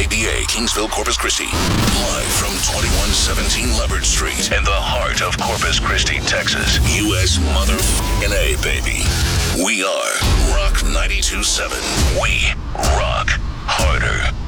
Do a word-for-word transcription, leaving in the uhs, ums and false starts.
K B A, Kingsville, Corpus Christi. Live from twenty-one seventeen Leopard Street in the heart of Corpus Christi, Texas. U S motherfucking A, baby. We are Rock ninety-two point seven. We rock harder.